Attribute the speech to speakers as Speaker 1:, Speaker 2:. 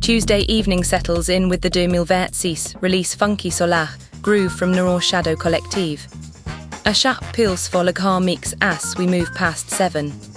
Speaker 1: Tuesday evening settles in with the 2026 release Funky Solar, groove from Noir Shadow Collective. A sharp pulse for le grand mix as we move past 7.